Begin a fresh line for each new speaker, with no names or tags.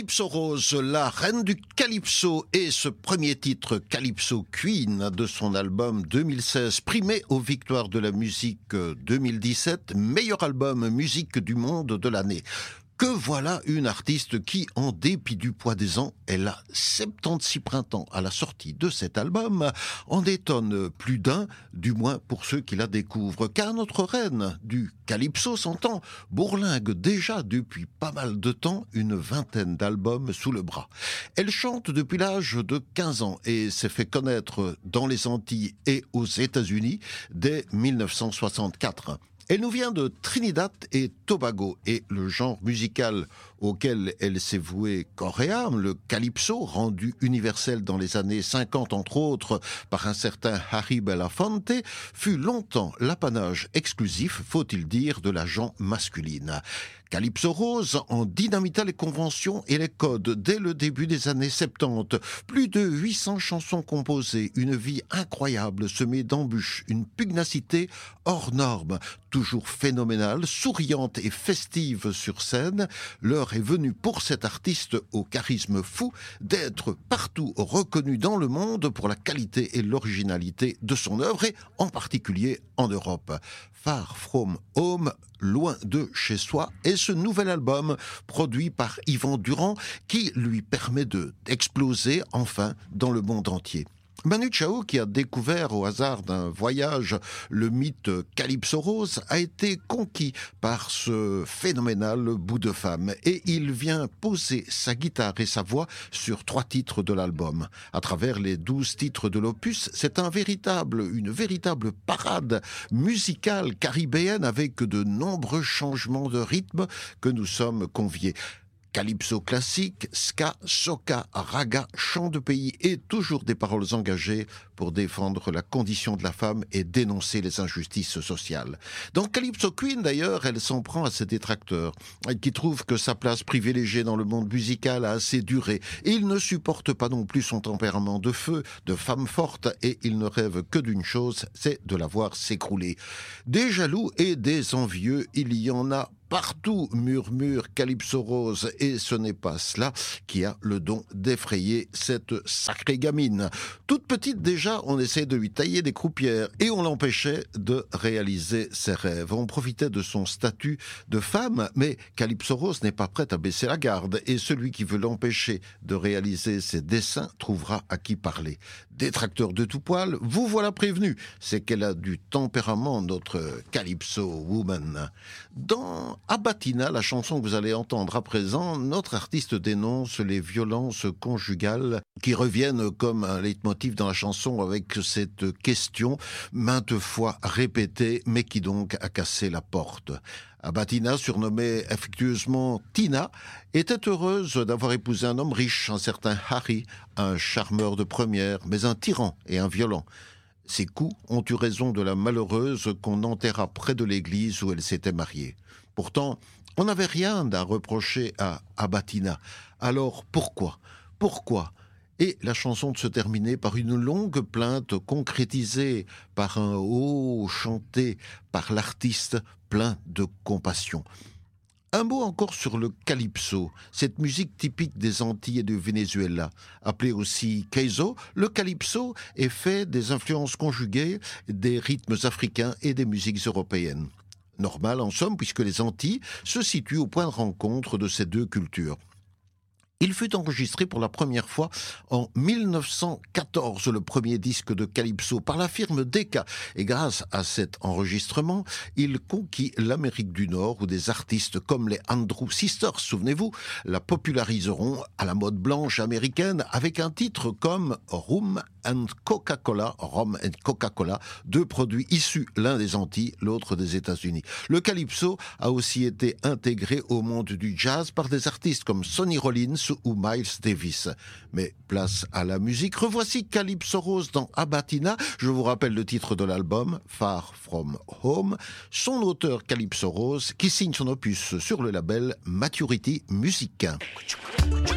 Calypso Rose, la reine du Calypso, et ce premier titre Calypso Queen de son album 2016, primé aux Victoires de la musique 2017, meilleur album musique du monde de l'année. Que voilà une artiste qui, en dépit du poids des ans, elle a 76 printemps à la sortie de cet album, en étonne plus d'un, du moins pour ceux qui la découvrent, car notre reine du Calypso s'entend bourlingue déjà depuis pas mal de temps une vingtaine d'albums sous le bras. Elle chante depuis l'âge de 15 ans et s'est fait connaître dans les Antilles et aux États-Unis dès 1964. Elle nous vient de Trinidad et Tobago et le genre musical auquel elle s'est vouée corps et âme, le calypso, rendu universel dans les années 50 entre autres par un certain Harry Belafonte, fut longtemps l'apanage exclusif, faut-il dire, de la gent masculine. Calypso Rose en dynamita les conventions et les codes dès le début des années 70. Plus de 800 chansons composées, une vie incroyable semée d'embûches, une pugnacité hors norme, toujours phénoménale, souriante et festive sur scène. L'heure est venue pour cet artiste au charisme fou d'être partout reconnu dans le monde pour la qualité et l'originalité de son œuvre et en particulier en Europe. Far From Home, loin de chez soi, est ce nouvel album produit par Yvan Durand qui lui permet d'exploser enfin dans le monde entier. Manu Chao, qui a découvert au hasard d'un voyage le mythe Calypso Rose, a été conquis par ce phénoménal bout de femme et il vient poser sa guitare et sa voix sur 3 titres de l'album. À travers les 12 titres de l'opus, c'est une véritable parade musicale caribéenne avec de nombreux changements de rythme que nous sommes conviés. Calypso classique, ska, soca, raga, chant de pays et toujours des paroles engagées pour défendre la condition de la femme et dénoncer les injustices sociales. Dans Calypso Queen, d'ailleurs, elle s'en prend à ses détracteurs, qui trouvent que sa place privilégiée dans le monde musical a assez duré. Et ils ne supportent pas non plus son tempérament de feu, de femme forte, et ils ne rêvent que d'une chose, c'est de la voir s'écrouler. Des jaloux et des envieux, il y en a partout, murmure Calypso Rose, et ce n'est pas cela qui a le don d'effrayer cette sacrée gamine. Toute petite déjà, on essayait de lui tailler des croupières et on l'empêchait de réaliser ses rêves. On profitait de son statut de femme, mais Calypso Rose n'est pas prête à baisser la garde et celui qui veut l'empêcher de réaliser ses desseins trouvera à qui parler. Détracteur de tout poil, vous voilà prévenu, c'est qu'elle a du tempérament, notre Calypso Woman. Dans Abatina, la chanson que vous allez entendre à présent, notre artiste dénonce les violences conjugales qui reviennent comme un leitmotiv dans la chanson avec cette question maintes fois répétée, mais qui donc a cassé la porte. Abatina, surnommée affectueusement Tina, était heureuse d'avoir épousé un homme riche, un certain Harry, un charmeur de première, mais un tyran et un violent. Ces coups ont eu raison de la malheureuse qu'on enterra près de l'église où elle s'était mariée. Pourtant, on n'avait rien à reprocher à Abatina. Alors pourquoi ? Et la chanson se terminait par une longue plainte concrétisée par un haut chanté par l'artiste plein de compassion. Un mot encore sur le calypso, cette musique typique des Antilles et du Venezuela. Appelée aussi keizo, le calypso est fait des influences conjuguées des rythmes africains et des musiques européennes. Normal en somme, puisque les Antilles se situent au point de rencontre de ces deux cultures. Il fut enregistré pour la première fois en 1914, le premier disque de Calypso, par la firme Decca. Et grâce à cet enregistrement, il conquit l'Amérique du Nord, où des artistes comme les Andrew Sisters, souvenez-vous, la populariseront à la mode blanche américaine avec un titre comme Rum and Coca-Cola, Rum and Coca-Cola, 2 produits issus, l'un des Antilles, l'autre des États-Unis. Le Calypso a aussi été intégré au monde du jazz par des artistes comme Sonny Rollins ou Miles Davis. Mais place à la musique, revoici Calypso Rose dans Abatina. Je vous rappelle le titre de l'album, Far From Home. Son auteur Calypso Rose, qui signe son opus sur le label Maturity Music.